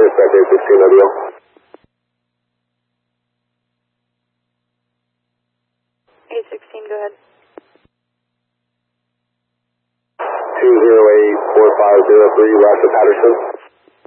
expect 816 WL. 816, go ahead. 2084503, left of Patterson.